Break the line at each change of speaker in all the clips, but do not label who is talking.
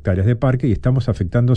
hectáreas de parque y estamos afectando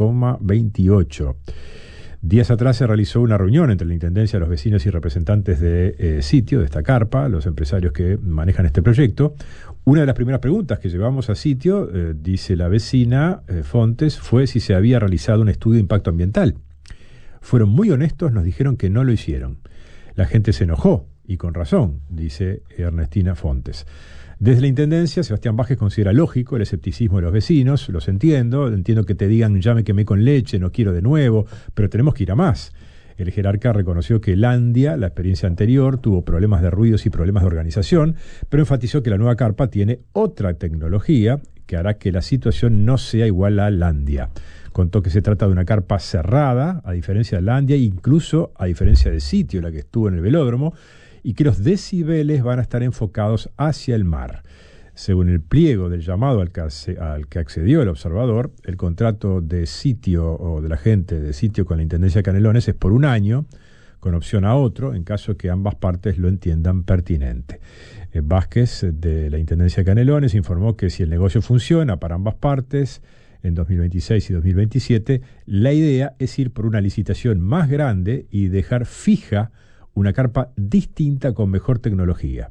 0,28. Días atrás se realizó una reunión entre la Intendencia, los vecinos y representantes de Sitio, de esta carpa, los empresarios que manejan este proyecto. Una de las primeras preguntas que llevamos a Sitio, dice la vecina Fontes, fue si se había realizado un estudio de impacto ambiental. Fueron muy honestos, nos dijeron que no lo hicieron. La gente se enojó, y con razón, dice Ernestina Fontes. Desde la Intendencia, Sebastián Vázquez considera lógico el escepticismo de los vecinos, los entiendo que te digan ya me quemé con leche, no quiero de nuevo, pero tenemos que ir a más. El jerarca reconoció que Landia, la experiencia anterior, tuvo problemas de ruidos y problemas de organización, pero enfatizó que la nueva carpa tiene otra tecnología que hará que la situación no sea igual a Landia. Contó que se trata de una carpa cerrada, a diferencia de Landia, incluso a diferencia de Sitio, la que estuvo en el velódromo, y que los decibeles van a estar enfocados hacia el mar. Según el pliego del llamado al que accedió el observador, el contrato de Sitio o de la gente de Sitio con la Intendencia de Canelones es por 1 año, con opción a otro, en caso que ambas partes lo entiendan pertinente. Vázquez, de la Intendencia de Canelones, informó que si el negocio funciona para ambas partes, en 2026 y 2027, la idea es ir por una licitación más grande y dejar fija una carpa distinta con mejor tecnología.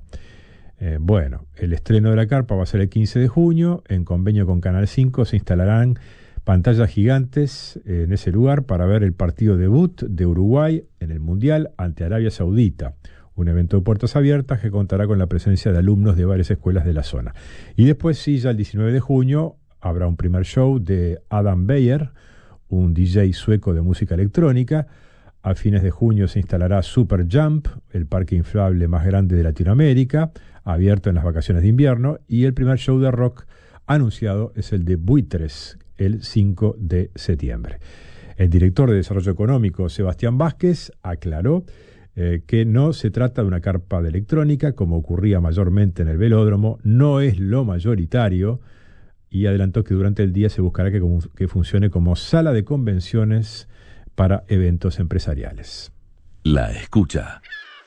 Bueno, el estreno de la carpa va a ser el 15 de junio. En convenio con Canal 5 se instalarán pantallas gigantes en ese lugar para ver el partido debut de Uruguay en el Mundial ante Arabia Saudita. Un evento de puertas abiertas que contará con la presencia de alumnos de varias escuelas de la zona. Y después, sí, ya el 19 de junio, habrá un primer show de Adam Beyer, un DJ sueco de música electrónica. A fines de junio se instalará Super Jump, el parque inflable más grande de Latinoamérica, abierto en las vacaciones de invierno, y el primer show de rock anunciado es el de Buitres, el 5 de septiembre. El director de Desarrollo Económico, Sebastián Vázquez, aclaró que no se trata de una carpa de electrónica, como ocurría mayormente en el velódromo, no es lo mayoritario, y adelantó que durante el día se buscará que funcione como sala de convenciones para eventos empresariales.
La escucha.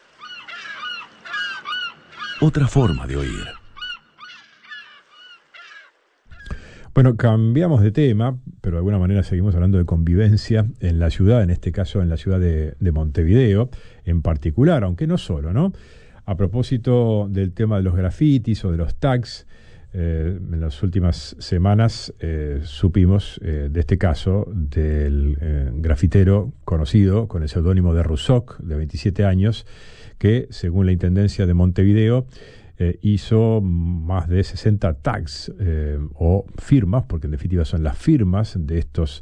Otra forma de oír.
Bueno, cambiamos de tema, pero de alguna manera seguimos hablando de convivencia en la ciudad, en este caso en la ciudad de Montevideo, en particular, aunque no solo, ¿no? A propósito del tema de los grafitis o de los tags, en las últimas semanas supimos de este caso del grafitero conocido con el seudónimo de Rusoc, de 27 años, que según la Intendencia de Montevideo hizo más de 60 tags o firmas, porque en definitiva son las firmas de estos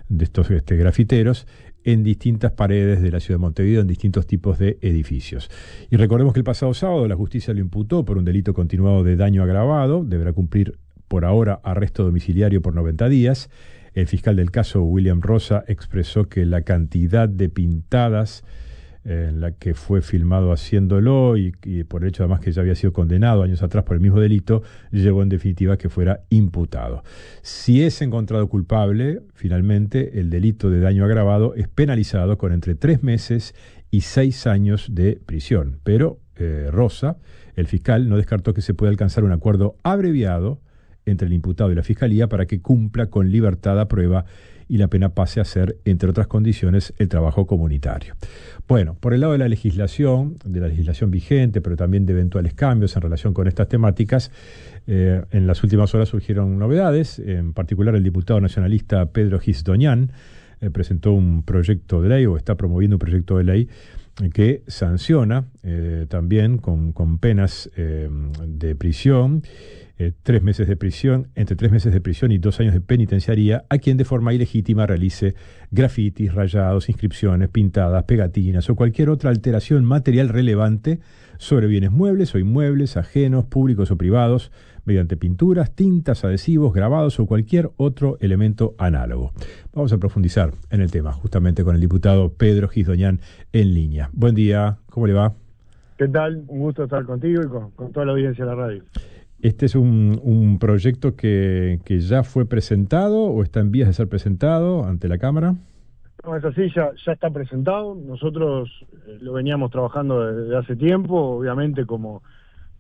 grafiteros, en distintas paredes de la ciudad de Montevideo, en distintos tipos de edificios. Y recordemos que el pasado sábado la justicia lo imputó por un delito continuado de daño agravado, deberá cumplir por ahora arresto domiciliario por 90 días. El fiscal del caso, William Rosa, expresó que la cantidad de pintadas en la que fue filmado haciéndolo y por el hecho además que ya había sido condenado años atrás por el mismo delito, llevó en definitiva a que fuera imputado. Si es encontrado culpable, finalmente el delito de daño agravado es penalizado con entre 3 meses y 6 años de prisión. Pero Rosa, el fiscal, no descartó que se pueda alcanzar un acuerdo abreviado entre el imputado y la fiscalía para que cumpla con libertad a prueba y la pena pase a ser, entre otras condiciones, el trabajo comunitario. Bueno, por el lado de la legislación vigente, pero también de eventuales cambios en relación con estas temáticas, en las últimas horas surgieron novedades. En particular, el diputado nacionalista Pedro Gisdoñán presentó un proyecto de ley, o está promoviendo un proyecto de ley, que sanciona también con penas de prisión, 3 meses de prisión, entre 3 meses de prisión y 2 años de penitenciaría a quien de forma ilegítima realice grafitis, rayados, inscripciones, pintadas, pegatinas o cualquier otra alteración material relevante sobre bienes muebles o inmuebles, ajenos, públicos o privados, mediante pinturas, tintas, adhesivos, grabados o cualquier otro elemento análogo. Vamos a profundizar en el tema justamente con el diputado Pedro Gisdoñán en línea. Buen día, ¿cómo le va?
¿Qué tal? Un gusto estar contigo y con toda la audiencia de la radio.
¿Este es un proyecto que ya fue presentado o está en vías de ser presentado ante la Cámara?
No, es así, ya está presentado. Nosotros lo veníamos trabajando desde hace tiempo, obviamente como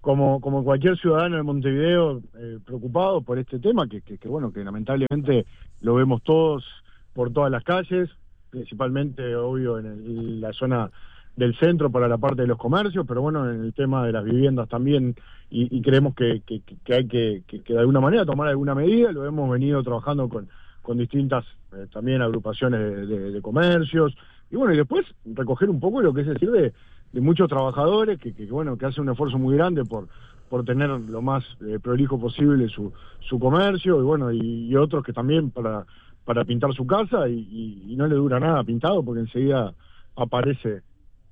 como cualquier ciudadano de Montevideo, preocupado por este tema, que bueno, que lamentablemente lo vemos todos por todas las calles, principalmente, obvio, en la zona del centro para la parte de los comercios, pero bueno, en el tema de las viviendas también, y creemos que hay que de alguna manera tomar alguna medida. Lo hemos venido trabajando con distintas también agrupaciones de comercios, y bueno, y después recoger un poco lo que es decir de muchos trabajadores que bueno, que hacen un esfuerzo muy grande por tener lo más prolijo posible su comercio, y bueno, y otros que también para pintar su casa, y no le dura nada pintado porque enseguida aparece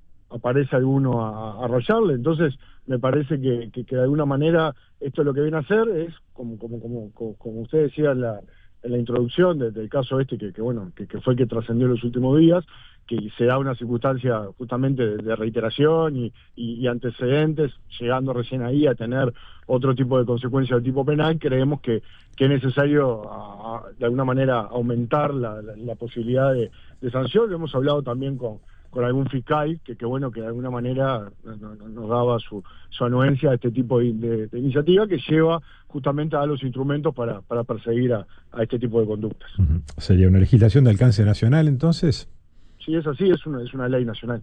alguno a rayarle. Entonces me parece que de alguna manera esto lo que viene a hacer es, como usted decía en la introducción del caso este, que bueno, que fue el que trascendió en los últimos días, que se da una circunstancia justamente de reiteración y antecedentes, llegando recién ahí a tener otro tipo de consecuencias de tipo penal. Creemos que es necesario de alguna manera aumentar la posibilidad de sanción. Lo hemos hablado también con algún fiscal que bueno, que de alguna manera nos daba su anuencia a este tipo de iniciativa, que lleva justamente a los instrumentos para perseguir a este tipo de conductas.
¿Sería una legislación de alcance nacional entonces?
Sí, es así, es una ley nacional.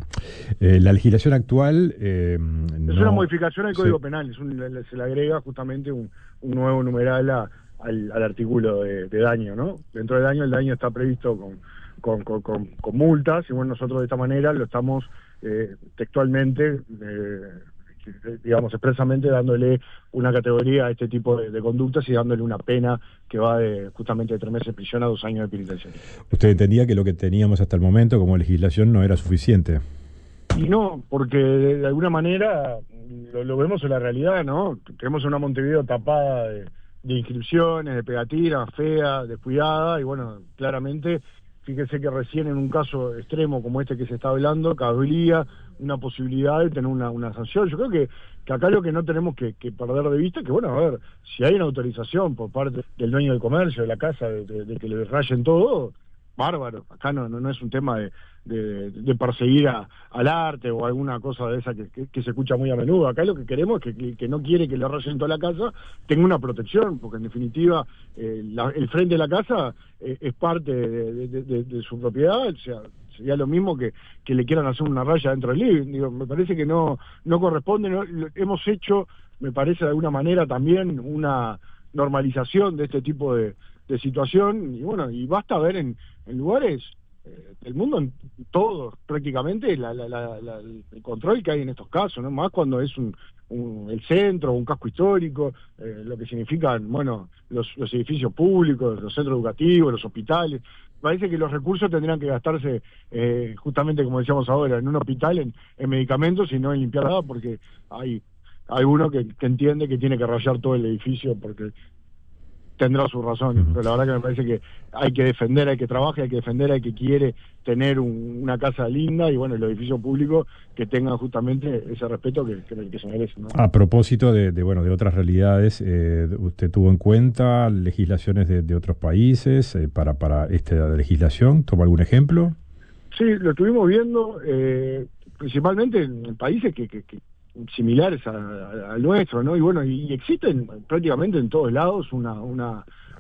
La legislación actual...
es una modificación al Código Penal, se le agrega justamente un nuevo numeral al artículo de daño, ¿no? Dentro del daño, el daño está previsto con multas, y bueno, nosotros de esta manera lo estamos textualmente, digamos, expresamente dándole una categoría a este tipo de conductas y dándole una pena que va justamente de 3 meses de prisión a 2 años de penitenciaria.
¿Usted entendía que lo que teníamos hasta el momento como legislación no era suficiente?
Y no, porque de alguna manera lo vemos en la realidad, ¿no? Tenemos una Montevideo tapada de inscripciones, de pegatinas, fea, descuidada, y bueno, claramente... Fíjese que recién en un caso extremo como este que se está hablando, cabría una posibilidad de tener una sanción. Yo creo que acá lo que no tenemos que perder de vista es que, bueno, a ver, si hay una autorización por parte del dueño del comercio, de la casa, de que le rayen todo, bárbaro. Acá no es un tema de perseguir al arte o alguna cosa de esa que se escucha muy a menudo. Acá lo que queremos es que no quiere que le rayen toda la casa tenga una protección, porque en definitiva el frente de la casa es parte de su propiedad. O sea, sería lo mismo que le quieran hacer una raya dentro del living. Digo, me parece que no corresponde. Hemos hecho, me parece de alguna manera también, una normalización de este tipo de situación, y bueno, y basta ver en lugares del mundo, en todos prácticamente, el control que hay en estos casos, ¿no? Más cuando es el centro, un casco histórico, lo que significan, bueno, los edificios públicos, los centros educativos, los hospitales. Parece que los recursos tendrían que gastarse justamente, como decíamos ahora, en un hospital, en medicamentos, y no en limpiar nada, porque hay uno que entiende que tiene que rayar todo el edificio porque tendrá sus razones, pero la verdad que me parece que hay que defender, hay que trabajar, hay que defender al que quiere tener una casa linda, y bueno, el edificio público que tenga justamente ese respeto que se merece, ¿no?
A propósito de otras realidades, ¿usted tuvo en cuenta legislaciones de otros países para esta legislación? ¿Toma algún ejemplo?
Sí, lo estuvimos viendo principalmente en países que similares al nuestro, ¿no? Y bueno, y existen prácticamente en todos lados un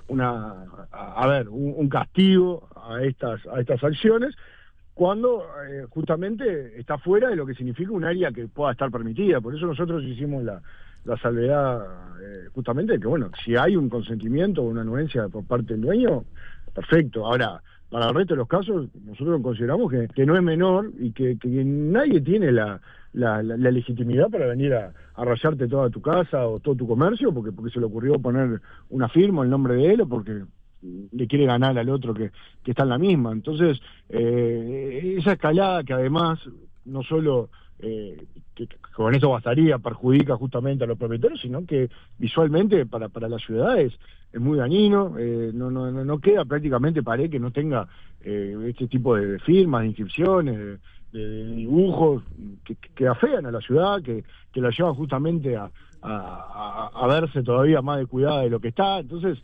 castigo a estas acciones cuando justamente está fuera de lo que significa un área que pueda estar permitida. Por eso nosotros hicimos la salvedad justamente de que, bueno, si hay un consentimiento o una anuencia por parte del dueño, perfecto. Ahora, para el resto de los casos, nosotros consideramos que no es menor, y que nadie tiene la legitimidad para venir a rayarte toda tu casa o todo tu comercio porque se le ocurrió poner una firma en nombre de él, o porque le quiere ganar al otro que está en la misma. Entonces, esa escalada, que además no solo que con eso bastaría, perjudica justamente a los propietarios, sino que visualmente para las ciudades es muy dañino. No queda prácticamente pared que no tenga este tipo de firmas, de inscripciones, de dibujos que afean a la ciudad, que la llevan justamente a verse todavía más descuidada de lo que está. Entonces,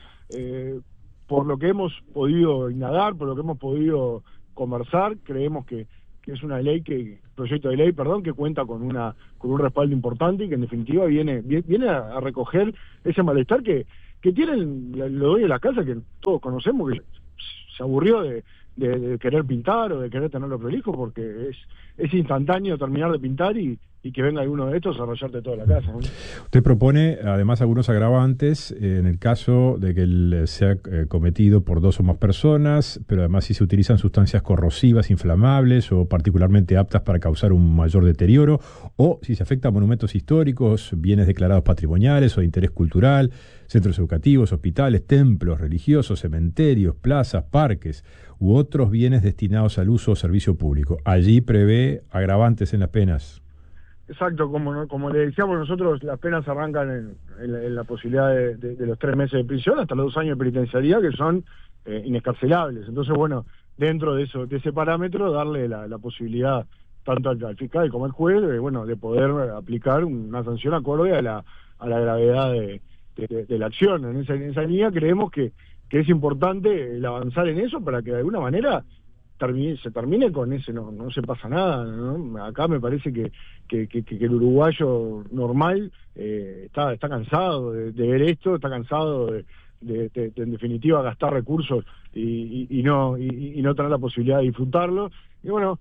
por lo que hemos podido indagar, por lo que hemos podido conversar, creemos que que es una proyecto de ley, que cuenta con un respaldo importante y que en definitiva viene a recoger ese malestar que tienen los dueños de la casa, que todos conocemos, que se aburrió de querer pintar o de querer tenerlo prolijo, porque es instantáneo terminar de pintar y que venga alguno de estos a rayarte toda la casa, ¿no?
Usted propone además algunos agravantes en el caso de que sea cometido por 2 o más personas, pero además si se utilizan sustancias corrosivas, inflamables o particularmente aptas para causar un mayor deterioro, o si se afecta a monumentos históricos, bienes declarados patrimoniales o de interés cultural, centros educativos, hospitales, templos religiosos, cementerios, plazas, parques u otros bienes destinados al uso o servicio público. Allí prevé agravantes en las penas.
Exacto, como le decíamos nosotros, las penas arrancan en la posibilidad de los 3 meses de prisión hasta los 2 años de penitenciaría, que son inescarcelables. Entonces, bueno, dentro de ese parámetro, darle la posibilidad tanto al fiscal como al juez, de poder aplicar una sanción acorde a la gravedad de la acción. En esa línea creemos que es importante el avanzar en eso para que de alguna manera se termine con ese, no se pasa nada, ¿no? Acá me parece que el uruguayo normal está cansado de ver esto, está cansado de en definitiva gastar recursos y no tener la posibilidad de disfrutarlo. Y bueno,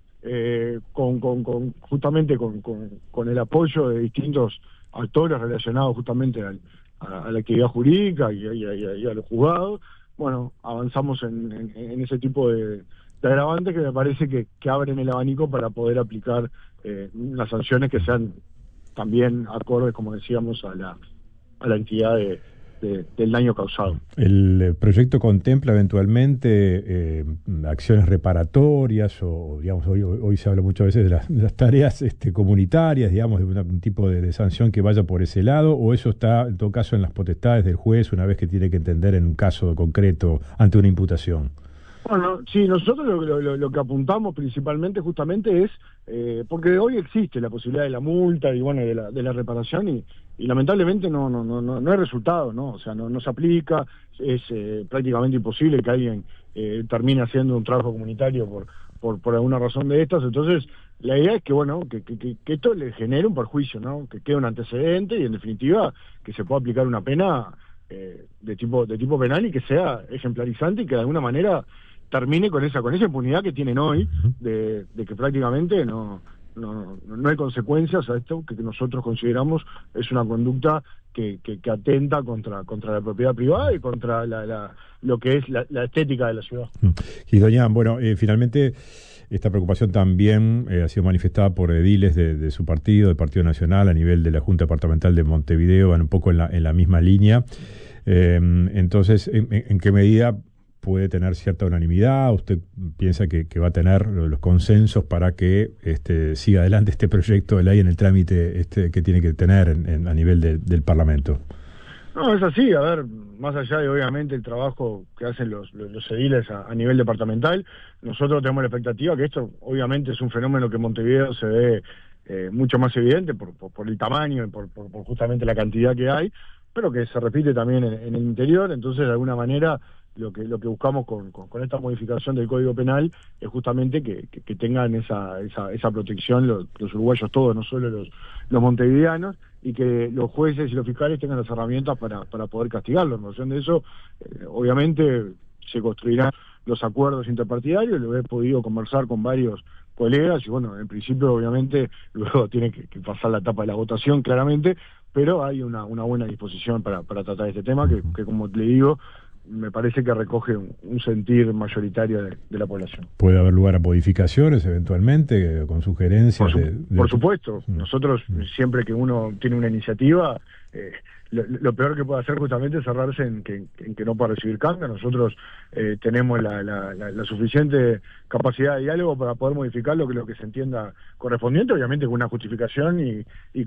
justamente con el apoyo de distintos actores relacionados justamente a la actividad jurídica y a los juzgados, bueno, avanzamos en ese tipo de agravantes que me parece que abren el abanico para poder aplicar las sanciones que sean también acordes, como decíamos, a la entidad del daño causado.
¿El proyecto contempla eventualmente acciones reparatorias o digamos, hoy se habla muchas veces de las tareas comunitarias, digamos, de un tipo de sanción que vaya por ese lado, o eso está en todo caso en las potestades del juez una vez que tiene que entender en un caso concreto ante una imputación?
Bueno, sí, nosotros lo que apuntamos principalmente justamente es, porque hoy existe la posibilidad de la multa y bueno, de la reparación y lamentablemente no hay resultado, ¿no? O sea, no se aplica, es prácticamente imposible que alguien termine haciendo un trabajo comunitario por alguna razón de estas. Entonces, la idea es que, bueno, que esto le genere un perjuicio, ¿no? Que quede un antecedente y en definitiva que se pueda aplicar una pena de tipo penal y que sea ejemplarizante y que de alguna manera termine con esa impunidad que tienen hoy de que prácticamente no hay consecuencias a esto que nosotros consideramos es una conducta que atenta contra la propiedad privada y contra lo que es la estética de la ciudad.
Y doña, bueno, finalmente esta preocupación también ha sido manifestada por ediles de su partido, del Partido Nacional, a nivel de la Junta Departamental de Montevideo, van un poco en la misma línea. Entonces, ¿en qué medida puede tener cierta unanimidad? ¿Usted piensa que va a tener los consensos para que siga adelante este proyecto de ley en el trámite que tiene que tener a nivel del Parlamento?
No, es así. A ver, más allá de obviamente el trabajo que hacen los ediles a nivel departamental, nosotros tenemos la expectativa que esto obviamente es un fenómeno que en Montevideo se ve mucho más evidente por el tamaño y por justamente la cantidad que hay, pero que se repite también en el interior. Entonces, de alguna manera, lo que buscamos con esta modificación del Código Penal es justamente que tengan esa protección los uruguayos todos, no solo los montevideanos, y que los jueces y los fiscales tengan las herramientas para poder castigarlos. En función de eso, obviamente, se construirán los acuerdos interpartidarios. Lo he podido conversar con varios colegas y bueno, en principio obviamente luego tiene que pasar la etapa de la votación claramente, pero hay una buena disposición para tratar este tema que como le digo, me parece que recoge un sentir mayoritario de la población.
¿Puede haber lugar a modificaciones eventualmente, con sugerencias?
Por supuesto. Nosotros, siempre que uno tiene una iniciativa, lo peor que puede hacer justamente es cerrarse en que no pueda recibir cambio. Nosotros tenemos la suficiente capacidad de diálogo para poder modificar lo que se entienda correspondiente, obviamente con una justificación y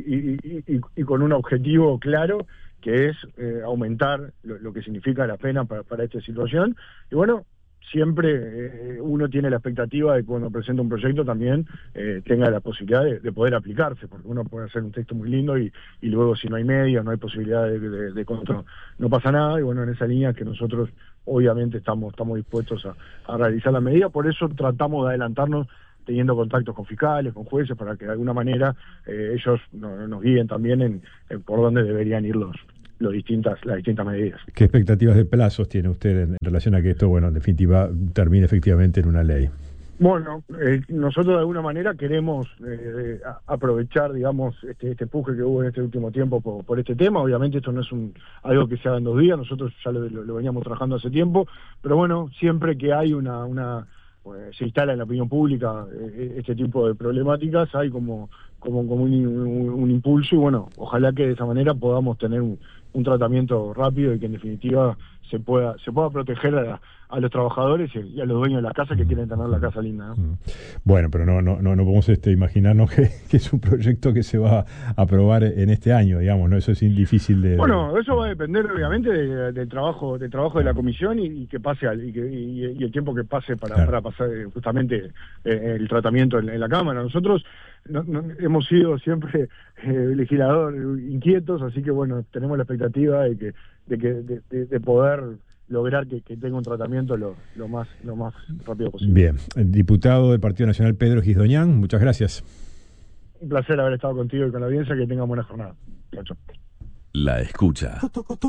con un objetivo claro, que es aumentar lo que significa la pena para esta situación. Y bueno, siempre uno tiene la expectativa de que cuando presenta un proyecto también tenga la posibilidad de poder aplicarse, porque uno puede hacer un texto muy lindo y luego si no hay medios, no hay posibilidad de control, no pasa nada. Y bueno, en esa línea que nosotros obviamente estamos dispuestos a realizar la medida. Por eso tratamos de adelantarnos teniendo contactos con fiscales, con jueces, para que de alguna manera ellos nos guíen también en por dónde deberían ir las distintas medidas.
¿Qué expectativas de plazos tiene usted en relación a que esto, bueno, en definitiva, termine efectivamente en una ley?
Bueno, nosotros de alguna manera queremos aprovechar, digamos, este empuje que hubo en este último tiempo por este tema. Obviamente esto no es algo que se haga en 2 días, nosotros ya lo veníamos trabajando hace tiempo, pero bueno, siempre que hay se instala en la opinión pública este tipo de problemáticas, hay como un impulso, y bueno, ojalá que de esa manera podamos tener un tratamiento rápido y que en definitiva se pueda proteger a los trabajadores y a los dueños de la casa que quieren tener la casa linda, ¿no?
Bueno, pero no podemos imaginarnos que es un proyecto que se va a aprobar en este año, digamos, ¿no? Eso es difícil de...
Bueno, eso va a depender obviamente del trabajo de la comisión y que pase y el tiempo que pase para pasar justamente el tratamiento en la Cámara. Nosotros hemos sido siempre legisladores inquietos, así que bueno, tenemos la expectativa de poder lograr que tenga un tratamiento lo más rápido posible.
Bien, el diputado del Partido Nacional, Pedro Gisdoñán, muchas gracias.
Un placer haber estado contigo y con la audiencia, que tengan buena jornada. Chau.
La escucha.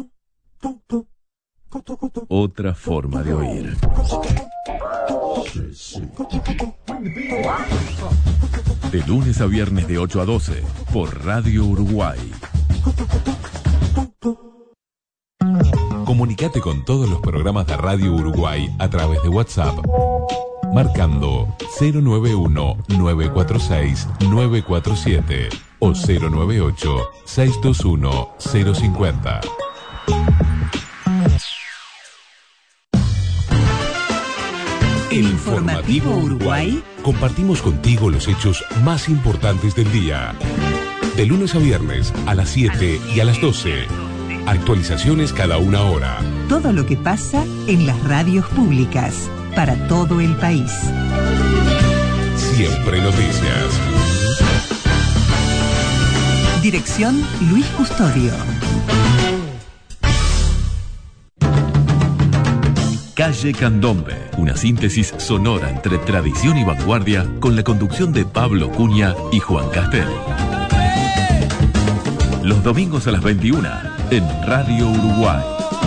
Otra forma de oír. De lunes a viernes de 8 a 12 por Radio Uruguay. Comunicate con todos los programas de Radio Uruguay a través de WhatsApp, marcando 091-946-947 o 098-621-050.
El Informativo Uruguay.
Compartimos contigo los hechos más importantes del día. De lunes a viernes a las 7 y a las 12. Actualizaciones cada 1 hora.
Todo lo que pasa en las radios públicas para todo el país.
Siempre noticias.
Dirección Luis Custodio.
Calle Candombe, una síntesis sonora entre tradición y vanguardia con la conducción de Pablo Cunha y Juan Castel. Los domingos a las 21 en Radio Uruguay.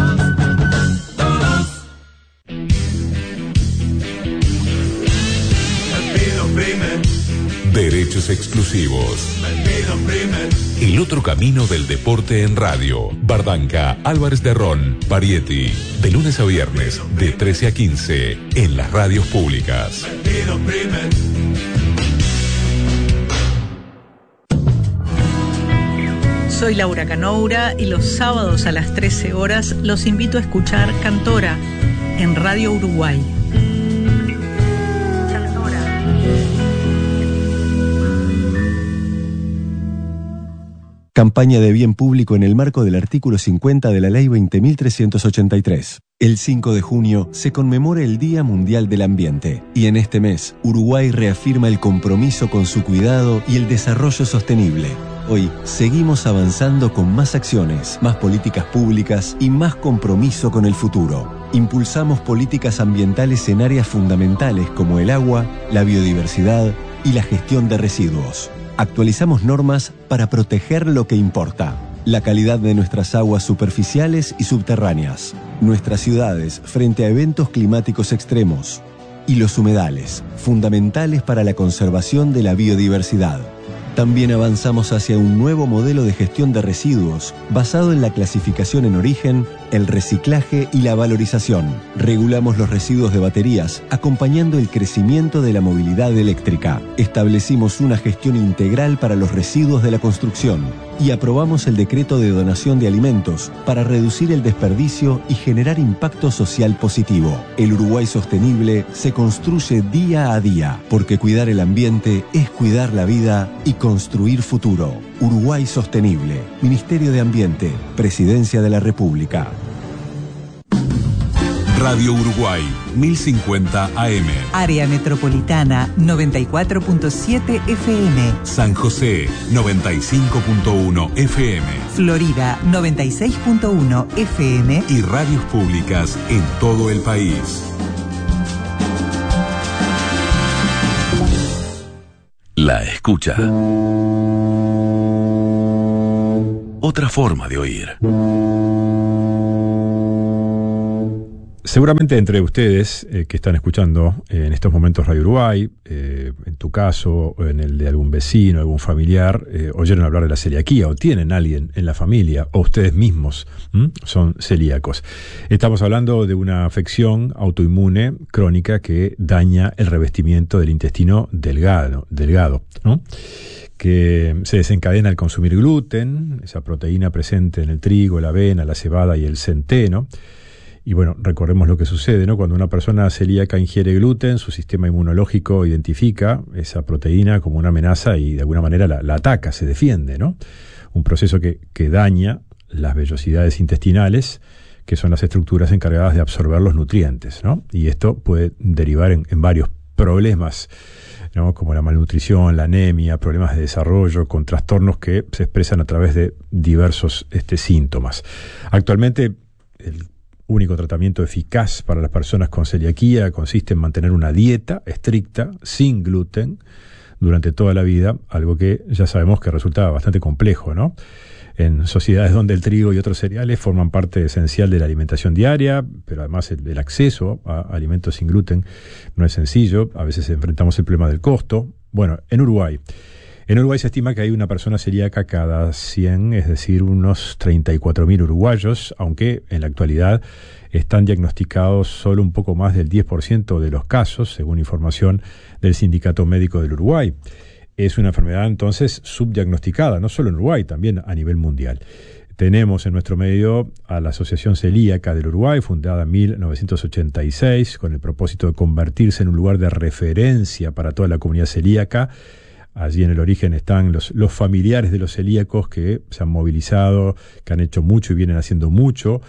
Derechos exclusivos. El otro camino del deporte en radio. Bardanca, Álvarez de Ron, Parietti. De lunes a viernes, de 13 a 15, en las radios públicas.
Soy Laura Canoura y los sábados a las 13 horas los invito a escuchar Cantora en Radio Uruguay.
Campaña de bien público en el marco del artículo 50 de la Ley 20.383. El 5 de junio se conmemora el Día Mundial del Ambiente y en este mes Uruguay reafirma el compromiso con su cuidado y el desarrollo sostenible. Hoy seguimos avanzando con más acciones, más políticas públicas y más compromiso con el futuro. Impulsamos políticas ambientales en áreas fundamentales como el agua, la biodiversidad y la gestión de residuos. Actualizamos normas para proteger lo que importa: la calidad de nuestras aguas superficiales y subterráneas, nuestras ciudades frente a eventos climáticos extremos y los humedales, fundamentales para la conservación de la biodiversidad. También avanzamos hacia un nuevo modelo de gestión de residuos basado en la clasificación en origen, el reciclaje y la valorización. Regulamos los residuos de baterías, acompañando el crecimiento de la movilidad eléctrica. Establecimos una gestión integral para los residuos de la construcción y aprobamos el decreto de donación de alimentos para reducir el desperdicio y generar impacto social positivo. El Uruguay sostenible se construye día a día, porque cuidar el ambiente es cuidar la vida y construir futuro. Uruguay Sostenible, Ministerio de Ambiente, Presidencia de la República.
Radio Uruguay, 1050 AM.
Área Metropolitana, 94.7 FM.
San José, 95.1 FM.
Florida, 96.1 FM.
Y radios públicas en todo el país.
La escucha. Otra forma de oír.
Seguramente entre ustedes que están escuchando en estos momentos Radio Uruguay, en tu caso, o en el de algún vecino, algún familiar, oyeron hablar de la celiaquía o tienen a alguien en la familia o ustedes mismos son celíacos. Estamos hablando de una afección autoinmune crónica que daña el revestimiento del intestino delgado, ¿no? Que se desencadena al consumir gluten, esa proteína presente en el trigo, la avena, la cebada y el centeno. Y bueno, recordemos lo que sucede, ¿no? Cuando una persona celíaca ingiere gluten, su sistema inmunológico identifica esa proteína como una amenaza y de alguna manera la ataca, se defiende, ¿no? Un proceso que daña las vellosidades intestinales, que son las estructuras encargadas de absorber los nutrientes, ¿no? Y esto puede derivar en varios problemas, ¿no? Como la malnutrición, la anemia, problemas de desarrollo, con trastornos que se expresan a través de diversos síntomas. Actualmente, el único tratamiento eficaz para las personas con celiaquía consiste en mantener una dieta estricta, sin gluten, durante toda la vida, algo que ya sabemos que resulta bastante complejo, ¿no? En sociedades donde el trigo y otros cereales forman parte esencial de la alimentación diaria, pero además el acceso a alimentos sin gluten no es sencillo, a veces enfrentamos el problema del costo. Bueno, en Uruguay se estima que hay una persona celíaca cada 100, es decir, unos 34.000 uruguayos, aunque en la actualidad están diagnosticados solo un poco más del 10% de los casos, según información del Sindicato Médico del Uruguay. Es una enfermedad entonces subdiagnosticada, no solo en Uruguay, también a nivel mundial. Tenemos en nuestro medio a la Asociación Celíaca del Uruguay, fundada en 1986, con el propósito de convertirse en un lugar de referencia para toda la comunidad celíaca. Allí en el origen están los familiares de los celíacos que se han movilizado, que han hecho mucho y vienen haciendo mucho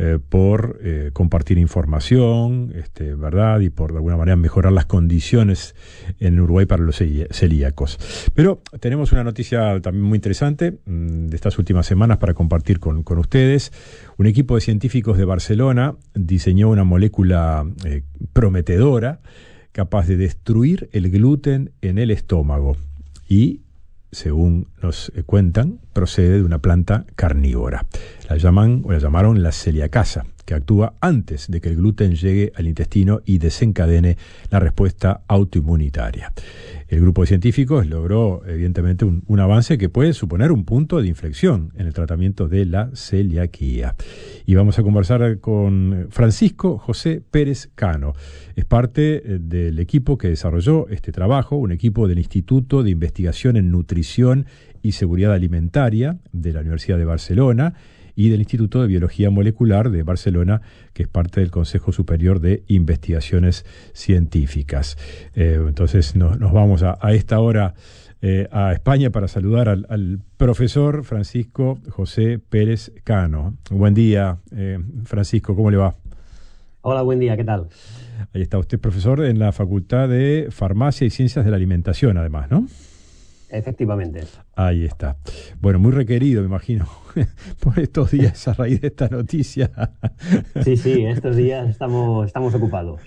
por compartir información, ¿verdad? Y por de alguna manera mejorar las condiciones en Uruguay para los celíacos. Pero tenemos una noticia también muy interesante de estas últimas semanas para compartir con ustedes. Un equipo de científicos de Barcelona diseñó una molécula prometedora capaz de destruir el gluten en el estómago y, según nos cuentan, procede de una planta carnívora. La llamaron la celiacasa, que actúa antes de que el gluten llegue al intestino y desencadene la respuesta autoinmunitaria. El grupo de científicos logró, evidentemente, un avance que puede suponer un punto de inflexión en el tratamiento de la celiaquía. Y vamos a conversar con Francisco José Pérez Cano. Es parte del equipo que desarrolló este trabajo, un equipo del Instituto de Investigación en Nutrición y Seguridad Alimentaria de la Universidad de Barcelona y del Instituto de Biología Molecular de Barcelona, que es parte del Consejo Superior de Investigaciones Científicas. Entonces nos vamos a esta hora a España para saludar al profesor Francisco José Pérez Cano. Buen día, Francisco, ¿cómo le va?
Hola, buen día, ¿qué tal?
Ahí está usted, profesor en la Facultad de Farmacia y Ciencias de la Alimentación, además, ¿no?
Efectivamente.
Ahí está. Bueno, muy requerido, me imagino, por estos días a raíz de esta noticia.
Sí, estos días estamos ocupados.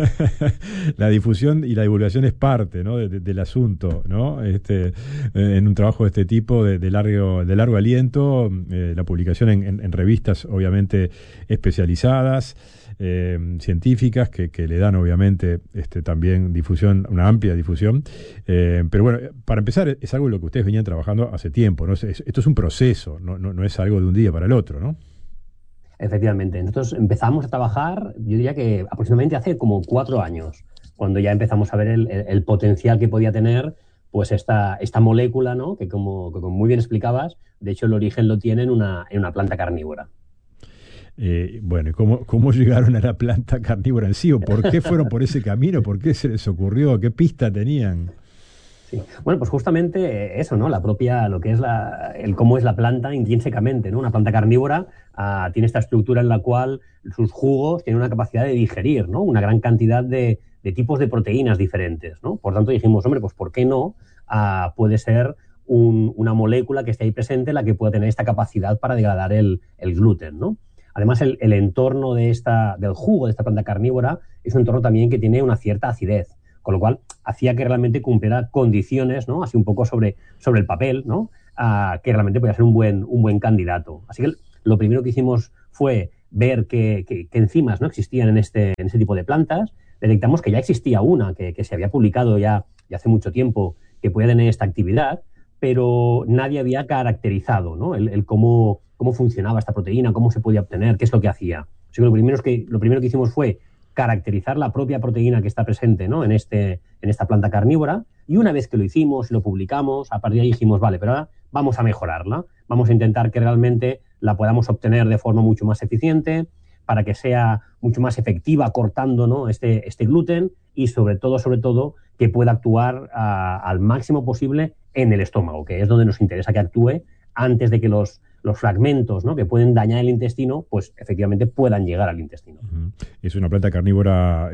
La difusión y la divulgación es parte, ¿no? del asunto, ¿no? En un trabajo de este tipo, de largo aliento, la publicación en revistas, obviamente, especializadas, científicas que le dan obviamente también difusión, una amplia difusión, pero bueno, para empezar es algo en lo que ustedes venían trabajando hace tiempo, ¿no? Esto es un proceso, no es algo de un día para el otro, ¿no?
Efectivamente, nosotros empezamos a trabajar, yo diría que aproximadamente hace como 4 años, cuando ya empezamos a ver el potencial que podía tener pues esta molécula, ¿no? Que como muy bien explicabas, de hecho el origen lo tiene en una planta carnívora.
Bueno, ¿cómo llegaron a la planta carnívora en sí? ¿O por qué fueron por ese camino? ¿Por qué se les ocurrió? ¿Qué pista tenían?
Sí. Bueno, pues justamente eso, ¿no? La propia, lo que es cómo es la planta intrínsecamente, ¿no? Una planta carnívora tiene esta estructura en la cual sus jugos tienen una capacidad de digerir, ¿no? Una gran cantidad de tipos de proteínas diferentes, ¿no? Por tanto dijimos, hombre, pues ¿por qué no? Puede ser una molécula que esté ahí presente la que pueda tener esta capacidad para degradar el gluten, ¿no? Además, el entorno del jugo de esta planta carnívora es un entorno también que tiene una cierta acidez, con lo cual hacía que realmente cumpliera condiciones, ¿no? Así un poco sobre el papel, ¿no? Que realmente podía ser un buen candidato. Así que lo primero que hicimos fue ver qué enzimas, ¿no?, existían en este tipo de plantas. Detectamos que ya existía una que se había publicado ya hace mucho tiempo, que podía tener esta actividad, pero nadie había caracterizado, ¿no?, el cómo funcionaba esta proteína, cómo se podía obtener, qué es lo que hacía. Así que lo primero que hicimos fue caracterizar la propia proteína que está presente, ¿no?, en esta planta carnívora, y una vez que lo hicimos y lo publicamos, a partir de ahí dijimos, vale, pero ahora vamos a mejorarla, vamos a intentar que realmente la podamos obtener de forma mucho más eficiente, para que sea mucho más efectiva cortando, ¿no?, este gluten, y sobre todo que pueda actuar al máximo posible en el estómago, que es donde nos interesa que actúe antes de que los fragmentos, ¿no?, que pueden dañar el intestino, pues efectivamente puedan llegar al intestino.
Es una planta carnívora,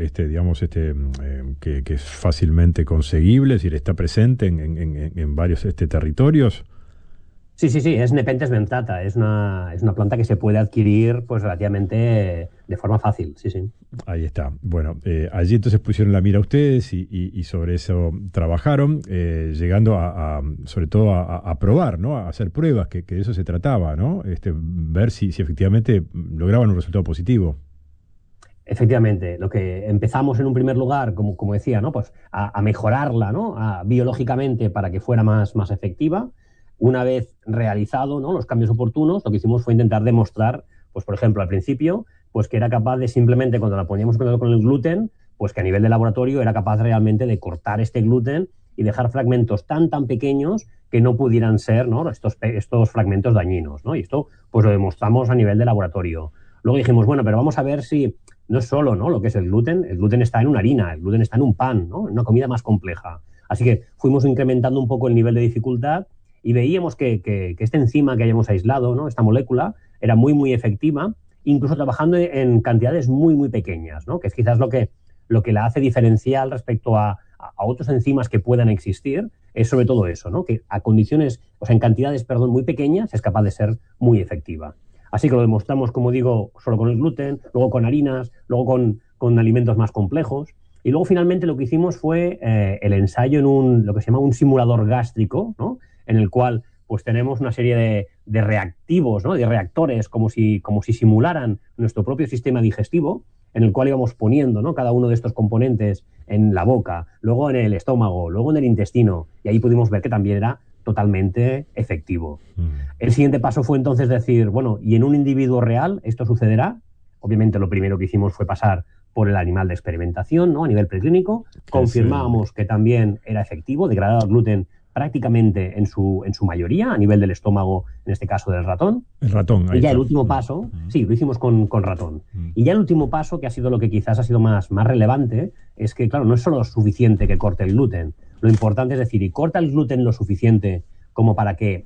que es fácilmente conseguible, es decir, está presente en varios territorios.
Sí, es Nepenthes dentata, es una planta que se puede adquirir pues relativamente de forma fácil, sí.
Ahí está. Bueno, allí entonces pusieron la mira ustedes y sobre eso trabajaron, llegando sobre todo a probar, ¿no?, a hacer pruebas, que de eso se trataba, ¿no? Ver si efectivamente lograban un resultado positivo.
Efectivamente, lo que empezamos en un primer lugar, como decía, ¿no?, pues a mejorarla, ¿no?, biológicamente, para que fuera más efectiva. Una vez realizado, ¿no?, los cambios oportunos, lo que hicimos fue intentar demostrar, pues por ejemplo, al principio, pues que era capaz de simplemente, cuando la poníamos con el gluten, pues que a nivel de laboratorio era capaz realmente de cortar este gluten y dejar fragmentos tan pequeños que no pudieran ser, ¿no?, estos fragmentos dañinos, ¿no? Y esto pues lo demostramos a nivel de laboratorio. Luego dijimos, bueno, pero vamos a ver si no es solo, ¿no?, lo que es el gluten está en una harina, el gluten está en un pan, ¿no?, en una comida más compleja. Así que fuimos incrementando un poco el nivel de dificultad y veíamos que esta enzima que hayamos aislado, ¿no?, esta molécula, era muy efectiva, incluso trabajando en cantidades muy pequeñas, ¿no?, que es quizás lo que la hace diferencial respecto a otras enzimas que puedan existir, es sobre todo eso, ¿no?, que a condiciones, o sea, en cantidades, muy pequeñas, es capaz de ser muy efectiva. Así que lo demostramos, como digo, solo con el gluten, luego con harinas, luego con alimentos más complejos. Y luego finalmente lo que hicimos fue el ensayo en lo que se llama un simulador gástrico, ¿no?, en el cual pues tenemos una serie de reactivos, ¿no?, de reactores, como si simularan nuestro propio sistema digestivo, en el cual íbamos poniendo, ¿no?, cada uno de estos componentes en la boca, luego en el estómago, luego en el intestino, y ahí pudimos ver que también era totalmente efectivo. El siguiente paso fue entonces decir, bueno, ¿y en un individuo real esto sucederá? Obviamente lo primero que hicimos fue pasar por el animal de experimentación, ¿no?, a nivel preclínico, confirmábamos que también era efectivo, degradaba el gluten prácticamente en su mayoría, a nivel del estómago, en este caso del ratón.
El ratón.
Y ya el último paso, sí, lo hicimos con ratón. Y ya el último paso, que ha sido lo que quizás ha sido más relevante, es que, claro, no es solo suficiente que corte el gluten. Lo importante es decir, y corta el gluten lo suficiente como para que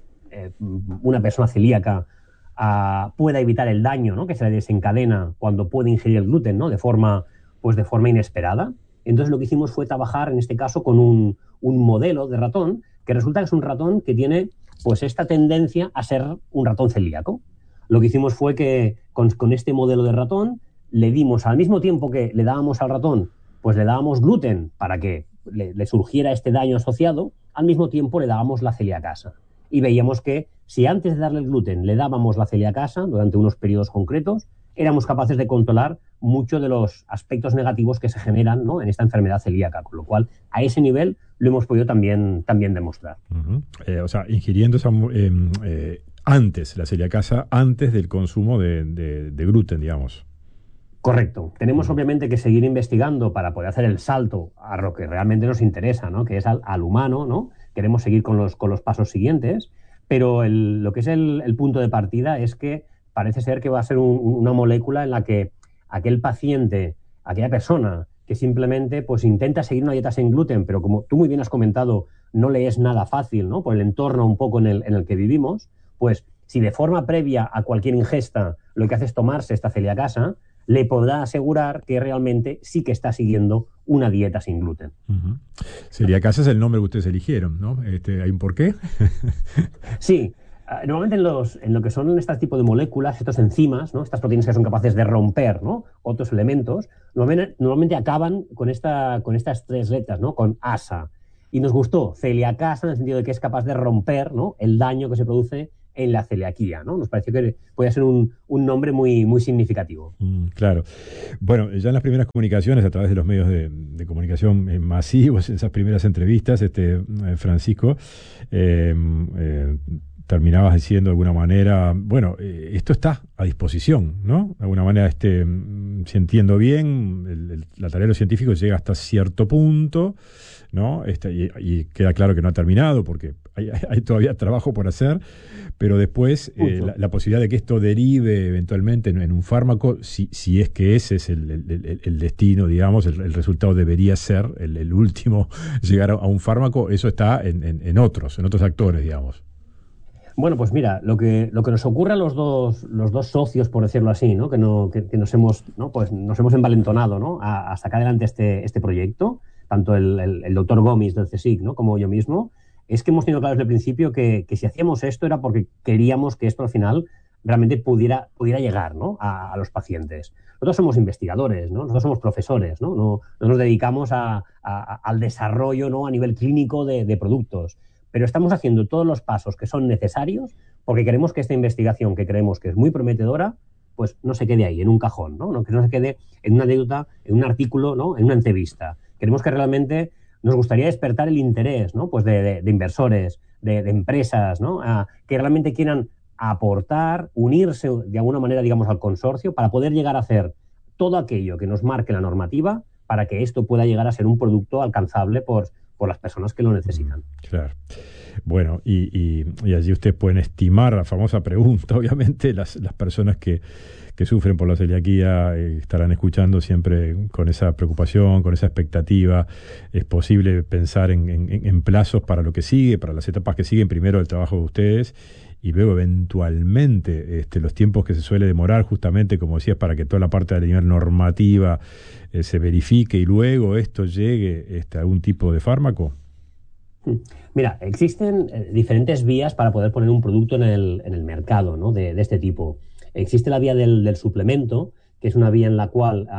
una persona celíaca pueda evitar el daño, ¿no?, que se le desencadena cuando puede ingerir el gluten, ¿no?, de forma inesperada. Entonces lo que hicimos fue trabajar, en este caso, con un modelo de ratón, que resulta que es un ratón que tiene pues esta tendencia a ser un ratón celíaco. Lo que hicimos fue que con este modelo de ratón le dimos, al mismo tiempo que le dábamos al ratón, pues le dábamos gluten para que le surgiera este daño asociado, al mismo tiempo le dábamos la celiacasa. Y veíamos que si antes de darle el gluten le dábamos la celiacasa durante unos periodos concretos, éramos capaces de controlar muchos de los aspectos negativos que se generan, ¿no?, en esta enfermedad celíaca, con lo cual a ese nivel lo hemos podido también demostrar.
O sea, ingiriendo antes la celiacasa, antes del consumo de gluten, digamos.
Correcto. Tenemos obviamente que seguir investigando para poder hacer el salto a lo que realmente nos interesa, ¿no?, que es al humano, ¿no? Queremos seguir con los pasos siguientes, pero lo que es el punto de partida es que parece ser que va a ser una molécula en la que aquel paciente, aquella persona que simplemente pues intenta seguir una dieta sin gluten, pero como tú muy bien has comentado, no le es nada fácil, ¿no?, por el entorno un poco en el que vivimos, pues si de forma previa a cualquier ingesta lo que hace es tomarse esta celiacasa, le podrá asegurar que realmente sí que está siguiendo una dieta sin gluten.
Celiacasa es el nombre que ustedes eligieron, ¿no? ¿Hay un porqué?
Sí. Normalmente en lo que son este tipo de moléculas, estos enzimas, ¿no? Estas proteínas que son capaces de romper, ¿no? Otros elementos, normalmente acaban con estas 3 letras, ¿no? Con asa. Y nos gustó celiacasa en el sentido de que es capaz de romper, ¿no? El daño que se produce en la celiaquía, ¿no? Nos pareció que podía ser un nombre muy, muy significativo.
Claro. Bueno, ya en las primeras comunicaciones, a través de los medios de comunicación masivos, en esas primeras entrevistas, Francisco, terminabas diciendo de alguna manera, bueno, esto está a disposición, ¿no? De alguna manera, si entiendo bien, la tarea de los científicos llega hasta cierto punto, ¿no? Y queda claro que no ha terminado porque hay todavía trabajo por hacer, pero después la posibilidad de que esto derive eventualmente en un fármaco, si es que ese es el destino, digamos, el resultado debería ser el último, llegar a un fármaco, eso está en otros actores, digamos.
Bueno, pues mira, lo que nos ocurre a los dos socios, por decirlo así, ¿no? Que nos hemos envalentonado, ¿no? A sacar adelante este proyecto, tanto el doctor Gomis del CSIC, ¿no? Como yo mismo, es que hemos tenido claro desde el principio que si hacíamos esto era porque queríamos que esto al final realmente pudiera llegar, ¿no? a los pacientes. Nosotros somos investigadores, ¿no? Nosotros somos profesores, ¿no? No nos dedicamos al desarrollo, ¿no? A nivel clínico de productos. Pero estamos haciendo todos los pasos que son necesarios porque queremos que esta investigación, que creemos que es muy prometedora, pues no se quede ahí, en un cajón, ¿no? Que no se quede en una anécdota, en un artículo, ¿no? En una entrevista. Queremos que realmente nos gustaría despertar el interés, ¿no? Pues de inversores, de empresas, ¿no? Que realmente quieran aportar, unirse de alguna manera, digamos, al consorcio para poder llegar a hacer todo aquello que nos marque la normativa para que esto pueda llegar a ser un producto alcanzable por las personas que lo necesitan.
Claro. Bueno, y allí ustedes pueden estimar la famosa pregunta, obviamente, las personas que sufren por la celiaquía estarán escuchando siempre con esa preocupación, con esa expectativa. Es posible pensar en plazos para lo que sigue, para las etapas que siguen, primero el trabajo de ustedes y luego eventualmente los tiempos que se suele demorar justamente, como decías, para que toda la parte de la nivel normativa se verifique y luego esto llegue a algún tipo de fármaco.
Mira, existen diferentes vías para poder poner un producto en el mercado, ¿no? de este tipo. Existe la vía del suplemento, que es una vía en la cual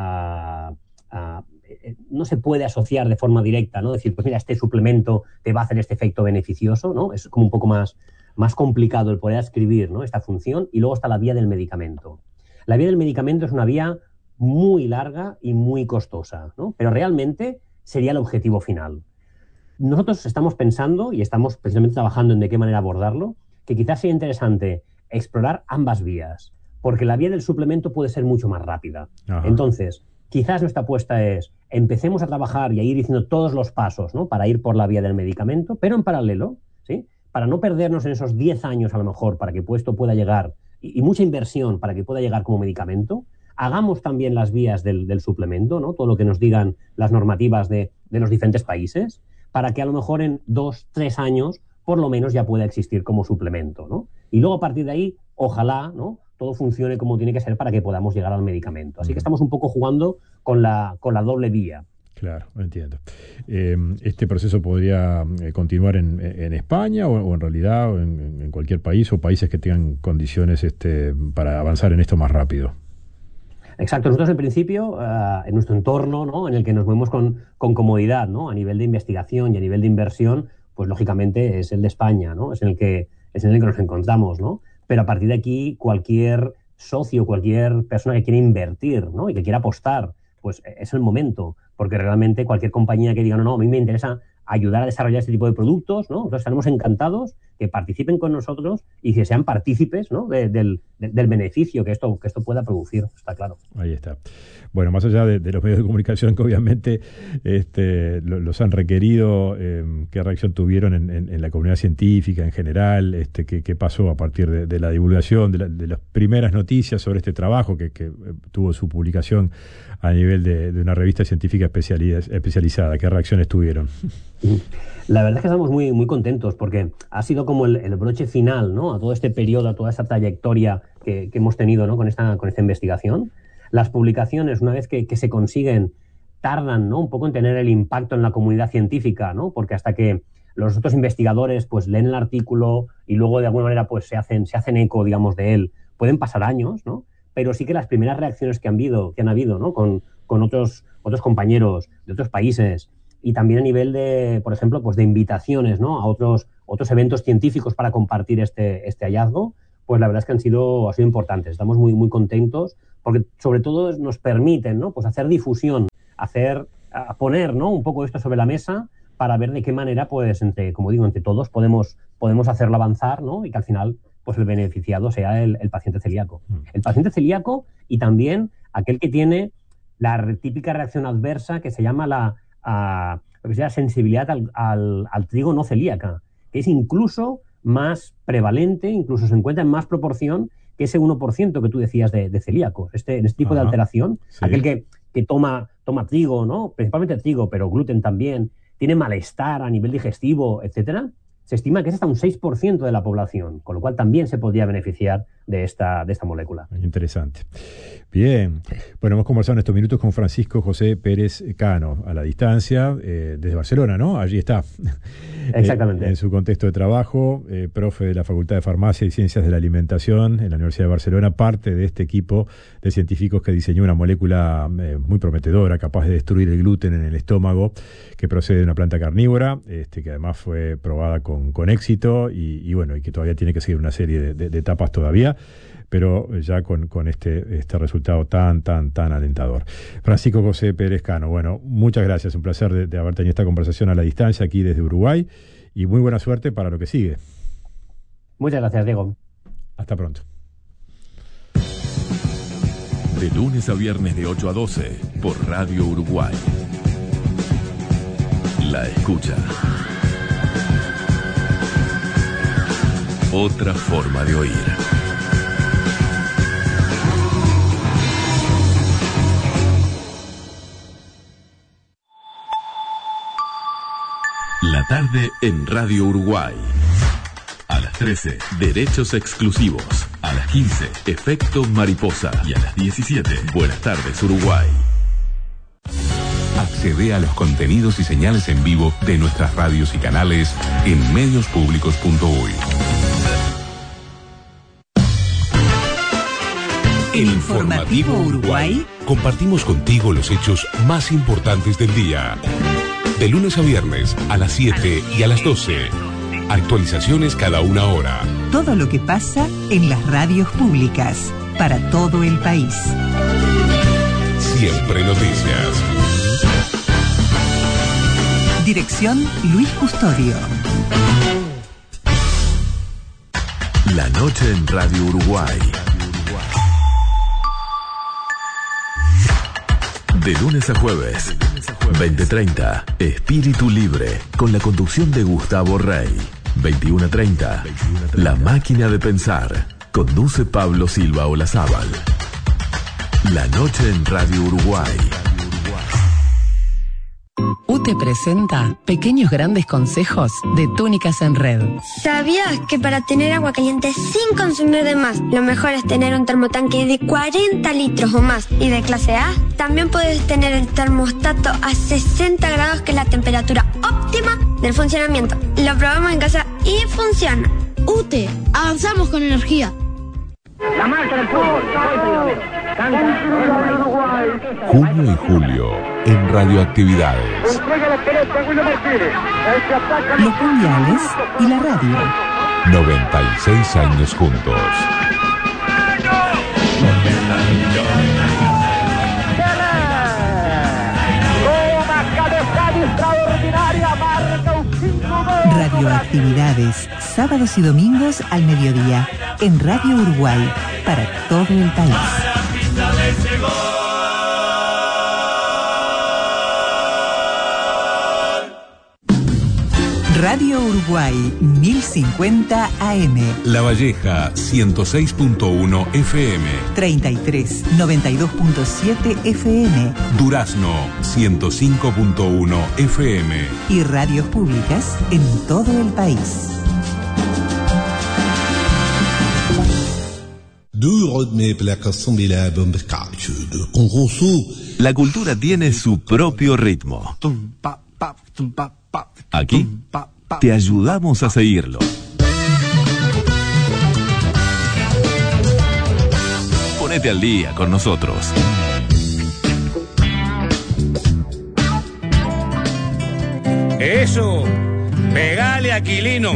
no se puede asociar de forma directa, ¿no? Decir, pues mira, este suplemento te va a hacer este efecto beneficioso, ¿no? Es como un poco más complicado el poder escribir, ¿no? Esta función. Y luego está la vía del medicamento. La vía del medicamento es una vía muy larga y muy costosa, ¿no? Pero realmente sería el objetivo final. Nosotros estamos pensando y estamos precisamente trabajando en de qué manera abordarlo, que quizás sea interesante explorar ambas vías, porque la vía del suplemento puede ser mucho más rápida. Ajá. Entonces, quizás nuestra apuesta es empecemos a trabajar y a ir diciendo todos los pasos, ¿no? Para ir por la vía del medicamento, pero en paralelo, ¿sí? Para no perdernos en esos 10 años a lo mejor para que esto pueda llegar, y mucha inversión para que pueda llegar como medicamento, hagamos también las vías del suplemento, ¿no? Todo lo que nos digan las normativas de los diferentes países, para que a lo mejor en 2-3 años por lo menos ya pueda existir como suplemento, ¿no? Y luego a partir de ahí, ojalá, ¿no? Todo funcione como tiene que ser para que podamos llegar al medicamento. Así que estamos un poco jugando con la doble vía.
Claro, entiendo. ¿Este proceso podría continuar en España o en realidad en cualquier país o países que tengan condiciones para avanzar en esto más rápido?
Exacto. Nosotros, en principio, en nuestro entorno, ¿no? En el que nos movemos con comodidad, ¿no? A nivel de investigación y a nivel de inversión, pues lógicamente es el de España, ¿no? Es en el que nos encontramos, ¿no? Pero a partir de aquí, cualquier socio, cualquier persona que quiera invertir, ¿no? Y que quiera apostar, pues es el momento, porque realmente cualquier compañía que diga, no, a mí me interesa ayudar a desarrollar este tipo de productos, ¿no? Entonces estaremos encantados que participen con nosotros y que sean partícipes, ¿no? del beneficio que esto pueda producir, está claro.
Ahí está. Bueno, más allá de los medios de comunicación que obviamente los han requerido, ¿qué reacción tuvieron en la comunidad científica en general? ¿Qué pasó a partir de la divulgación, de las primeras noticias sobre este trabajo que tuvo su publicación a nivel de una revista científica especializada? ¿Qué reacciones tuvieron?
La verdad es que estamos muy, muy contentos porque ha sido como el broche final, ¿no? A todo este periodo, a toda esta trayectoria que hemos tenido, ¿no? Con esta investigación. Las publicaciones, una vez que se consiguen, tardan, ¿no? Un poco en tener el impacto en la comunidad científica, ¿no? Porque hasta que los otros investigadores pues leen el artículo, y luego de alguna manera pues se hacen eco, digamos, de él, pueden pasar años, ¿no? Pero sí que las primeras reacciones que han habido, ¿no? Con otros compañeros de otros países, y también a nivel de, por ejemplo, pues de invitaciones, ¿no? A otros eventos científicos para compartir este hallazgo, pues la verdad es que han sido importantes. Estamos muy, muy contentos porque sobre todo nos permiten, ¿no? Pues hacer difusión, a poner, ¿no? Un poco esto sobre la mesa para ver de qué manera, pues, entre todos podemos hacerlo avanzar, ¿no? Y que al final, pues, el beneficiado sea el paciente celíaco. El paciente celíaco y también aquel que tiene la típica reacción adversa que se llama lo que se llama sensibilidad al trigo no celíaca, que es incluso más prevalente, incluso se encuentra en más proporción que ese 1% que tú decías de celíacos. En este tipo de alteración, sí. Aquel que toma trigo, ¿no? Principalmente trigo, pero gluten también, tiene malestar a nivel digestivo, etcétera, se estima que es hasta un 6% de la población, con lo cual también se podría beneficiar de esta molécula.
Interesante. Bien. Bueno, hemos conversado en estos minutos con Francisco José Pérez Cano, a la distancia, desde Barcelona, ¿no? Allí está.
Exactamente.
En su contexto de trabajo, profe de la Facultad de Farmacia y Ciencias de la Alimentación en la Universidad de Barcelona, parte de este equipo de científicos que diseñó una molécula muy prometedora, capaz de destruir el gluten en el estómago, que procede de una planta carnívora, que además fue probada con éxito y bueno, y que todavía tiene que seguir una serie de etapas todavía, pero ya con este resultado tan alentador. Francisco José Pérez Cano, bueno, muchas gracias, un placer de haber tenido esta conversación a la distancia aquí desde Uruguay y muy buena suerte para lo que sigue.
Muchas gracias, Diego.
Hasta pronto.
De lunes a viernes de 8 a 12 por Radio Uruguay. La escucha. Otra forma de oír. La tarde en Radio Uruguay. A las 13, Derechos Exclusivos. A las 15, Efecto Mariposa. Y a las 17, Buenas tardes Uruguay. Accede a los contenidos y señales en vivo de nuestras radios y canales en mediospublicos.uy.
El Informativo Uruguay.
Compartimos contigo los hechos más importantes del día. De lunes a viernes a las 7 y a las 12. Actualizaciones cada una hora.
Todo lo que pasa en las radios públicas para todo el país.
Siempre noticias.
Dirección Luis Custodio.
La noche en Radio Uruguay. De lunes a jueves, 20:30, Espíritu Libre, con la conducción de Gustavo Rey. 21:30, La Máquina de Pensar, conduce Pablo Silva Olazábal. La noche en Radio Uruguay.
UTE presenta Pequeños Grandes Consejos de Túnicas en Red.
¿Sabías que para tener agua caliente sin consumir de más, lo mejor es tener un termotanque de 40 litros o más y de clase A? También puedes tener el termostato a 60 grados, que es la temperatura óptima del funcionamiento. Lo probamos en casa y funciona.
UTE, avanzamos con energía.
La marcha del fútbol,
Junio y julio en Radioactividades.
Los mundiales y la radio.
96 años juntos.
Radioactividades, sábados y domingos al mediodía, en Radio Uruguay, para todo el país. Radio Uruguay 1050 AM.
La Valleja 106.1 FM.
33 92.7 FM.
Durazno 105.1 FM.
Y radios públicas en todo el país.
La cultura tiene su propio ritmo. Aquí te ayudamos a seguirlo. Ponete al día con nosotros.
Eso, pegale, Aquilino.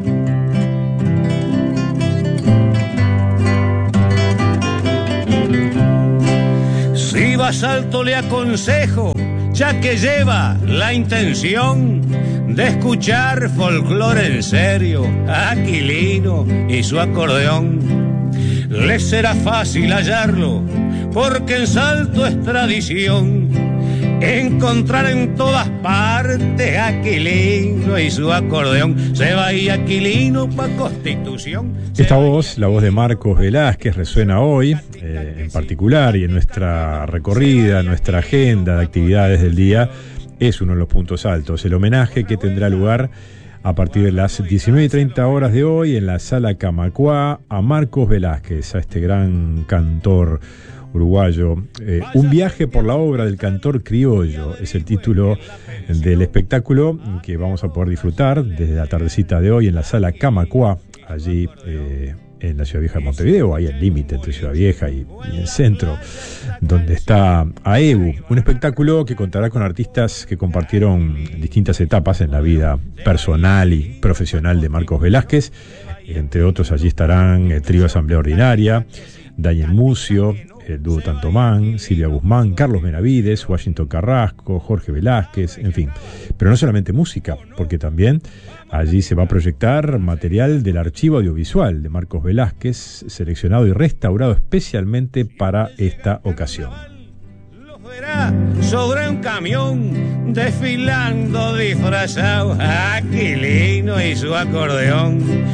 Si vas alto le aconsejo, ya que lleva la intención de escuchar folclore en serio, Aquilino y su acordeón. Le será fácil hallarlo, porque en Salto es tradición encontrar en todas partes Aquilino y su acordeón. Se va y Aquilino pa' Constitución.
Esta voz, la voz de Marcos Velázquez, resuena hoy, en particular, y en nuestra recorrida, nuestra agenda de actividades del día, es uno de los puntos altos. El homenaje que tendrá lugar a partir de las 19:30 horas de hoy en la Sala Camacuá a Marcos Velázquez, a este gran cantor uruguayo. Un viaje por la obra del cantor criollo es el título del espectáculo que vamos a poder disfrutar desde la tardecita de hoy en la Sala Camacuá, allí en la Ciudad Vieja de Montevideo, ahí al límite entre Ciudad Vieja y el centro, donde está AEBU. Un espectáculo que contará con artistas que compartieron distintas etapas en la vida personal y profesional de Marcos Velázquez. Entre otros, allí estarán el trío Asamblea Ordinaria, Daniel Mucio, el dúo Tantomán, Silvia Guzmán, Carlos Benavides, Washington Carrasco, Jorge Velázquez, en fin. Pero no solamente música, porque también allí se va a proyectar material del archivo audiovisual de Marcos Velázquez, seleccionado y restaurado especialmente para esta ocasión.
Los verá sobre un camión, desfilando disfrazados, Aquilino y su acordeón.